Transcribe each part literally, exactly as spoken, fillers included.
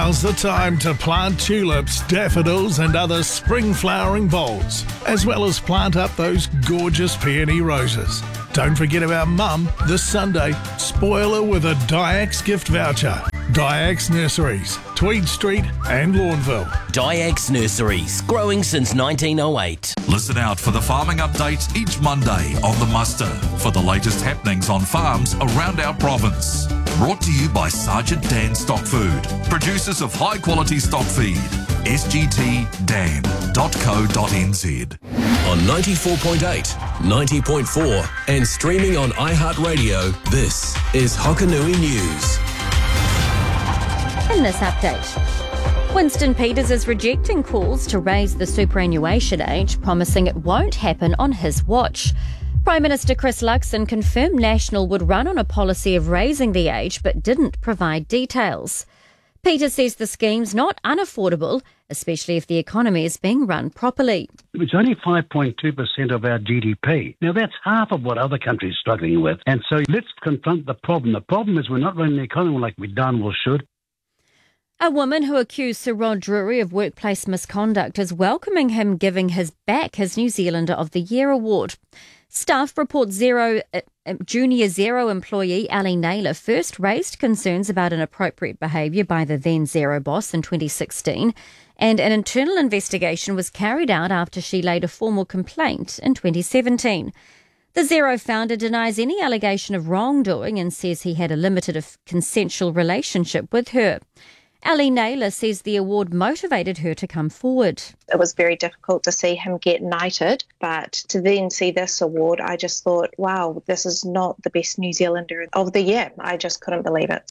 Now's the time to plant tulips, daffodils and other spring flowering bulbs, as well as plant up those gorgeous peony roses. Don't forget about Mum this Sunday. Spoil her with a Diax gift voucher. Diax Nurseries, Tweed Street and Lawnville. Diax Nurseries, growing since nineteen oh eight. Listen out for the farming update each Monday on The Muster for the latest happenings on farms around our province. Brought to you by Sergeant Dan Stock Food, producers of high quality stock feed. s g t dan dot co dot n z. On ninety-four point eight, ninety point four and streaming on iHeartRadio, this is Hokanui News. In this update, Winston Peters is rejecting calls to raise the superannuation age, promising it won't happen on his watch. Prime Minister Chris Luxon confirmed National would run on a policy of raising the age but didn't provide details. Peters says the scheme's not unaffordable, especially if the economy is being run properly. It's only five point two percent of our G D P. Now, that's half of what other countries are struggling with. And so let's confront the problem. The problem is we're not running the economy like we darn well should. A woman who accused Sir Rod Drury of workplace misconduct is welcoming him giving his back his New Zealander of the Year award. Staff report Zero uh, Junior Zero employee Ali Naylor first raised concerns about inappropriate behaviour by the then Zero boss in twenty sixteen, and an internal investigation was carried out after she laid a formal complaint in twenty seventeen. The Zero founder denies any allegation of wrongdoing and says he had a limited consensual relationship with her. Ali Naylor says the award motivated her to come forward. It was very difficult to see him get knighted, but to then see this award, I just thought, wow, this is not the best New Zealander of the year. I just couldn't believe it.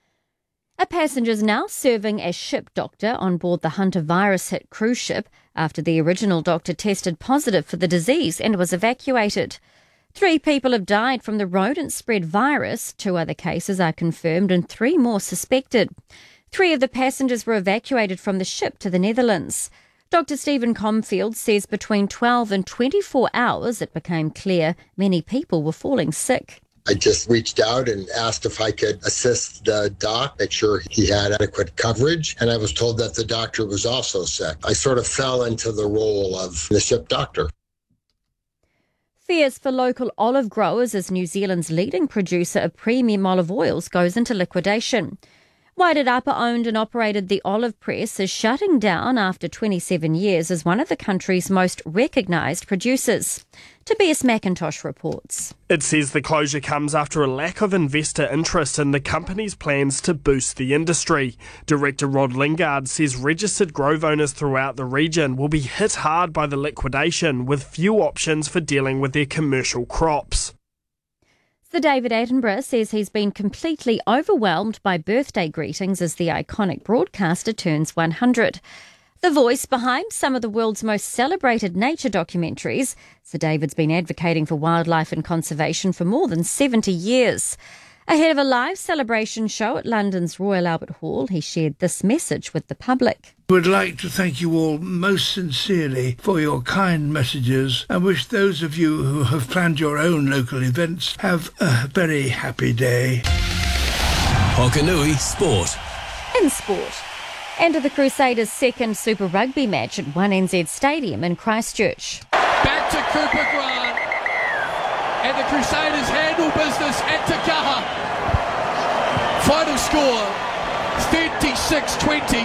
A passenger is now serving as ship doctor on board the Hunter virus-hit cruise ship after the original doctor tested positive for the disease and was evacuated. Three people have died from the rodent-spread virus. Two other cases are confirmed and three more suspected. Three of the passengers were evacuated from the ship to the Netherlands. Doctor Stephen Comfield says between twelve and twenty-four hours it became clear many people were falling sick. I just reached out and asked if I could assist the doc, make sure he had adequate coverage, and I was told that the doctor was also sick. I sort of fell into the role of the ship doctor. Fears for local olive growers as New Zealand's leading producer of premium olive oils goes into liquidation. Wairarapa owned and operated the Olive Press is shutting down after twenty-seven years as one of the country's most recognised producers. Tobias McIntosh reports. It says the closure comes after a lack of investor interest in the company's plans to boost the industry. Director Rod Lingard says registered grove owners throughout the region will be hit hard by the liquidation with few options for dealing with their commercial crops. Sir David Attenborough says he's been completely overwhelmed by birthday greetings as the iconic broadcaster turns one hundred. The voice behind some of the world's most celebrated nature documentaries, Sir David's been advocating for wildlife and conservation for more than seventy years. Ahead of a live celebration show at London's Royal Albert Hall, he shared this message with the public. I would like to thank you all most sincerely for your kind messages and wish those of you who have planned your own local events have a very happy day. Hokanui Sport. In sport, enter the Crusaders' second Super Rugby match at one N Z Stadium in Christchurch. Back to Cooper Grant, and the Crusaders handle business at Takaha. Final score, thirty-six twenty.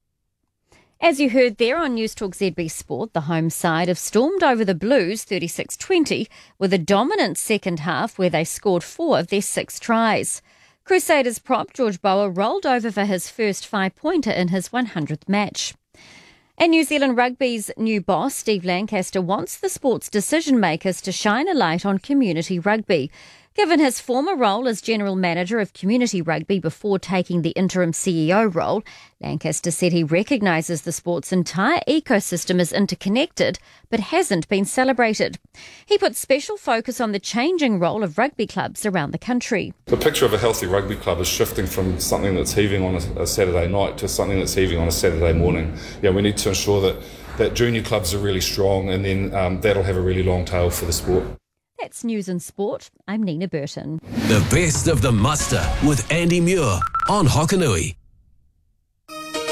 As you heard there on News Talk Z B Sport, the home side have stormed over the Blues thirty-six twenty with a dominant second half where they scored four of their six tries. Crusaders prop George Bower rolled over for his first five-pointer in his one hundredth match. And New Zealand Rugby's new boss, Steve Lancaster, wants the sport's decision-makers to shine a light on community rugby. Given his former role as General Manager of Community Rugby before taking the interim C E O role, Lancaster said he recognises the sport's entire ecosystem is interconnected but hasn't been celebrated. He put special focus on the changing role of rugby clubs around the country. The picture of a healthy rugby club is shifting from something that's heaving on a, a Saturday night to something that's heaving on a Saturday morning. Yeah, we need to ensure that, that junior clubs are really strong, and then um, that'll have a really long tail for the sport. That's News and Sport. I'm Nina Burton. The best of the muster with Andy Muir on Hokanui.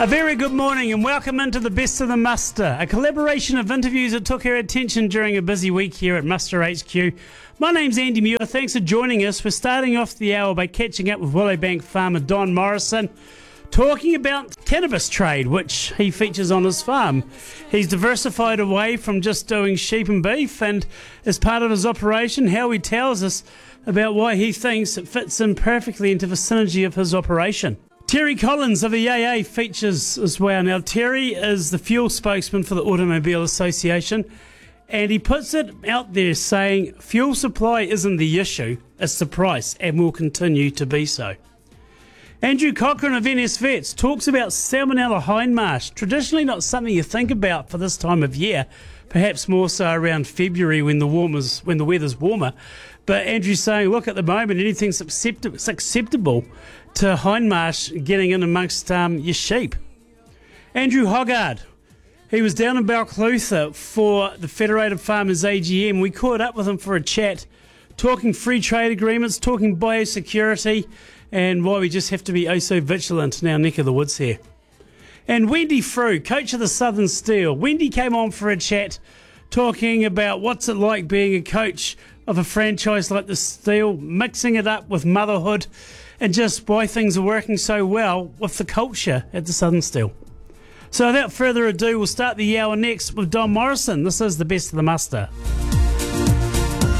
A very good morning and welcome into the Best of the Muster, a collaboration of interviews that took our attention during a busy week here at Muster H Q. My name's Andy Muir. Thanks for joining us. We're starting off the hour by catching up with Willowbank farmer Don Morrison, talking about cannabis trade, which he features on his farm. He's diversified away from just doing sheep and beef, and as part of his operation, Howie tells us about why he thinks it fits in perfectly into the synergy of his operation. Terry Collins of the A A features as well. Now, Terry is the fuel spokesman for the Automobile Association, and he puts it out there saying fuel supply isn't the issue, it's the price, and will continue to be so. Andrew Cochrane of N S Vets talks about Salmonella hindmarsh, traditionally not something you think about for this time of year, perhaps more so around February when the warmers, when the weather's warmer. But Andrew's saying, look, at the moment, anything's acceptable, it's acceptable to hindmarsh getting in amongst um, your sheep. Andrew Hoggard, he was down in Balclutha for the Federated Farmers A G M. We caught up with him for a chat, talking free trade agreements, talking biosecurity, and why we just have to be oh so vigilant in our neck of the woods here. And Wendy Frew, coach of the Southern Steel. Wendy came on for a chat, talking about what's it like being a coach of a franchise like the Steel, mixing it up with motherhood, and just why things are working so well with the culture at the Southern Steel. So without further ado, we'll start the hour next with Don Morrison. This is the Best of the Muster.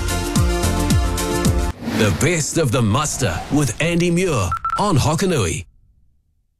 The Best of the Muster with Andy Muir on Hokanui.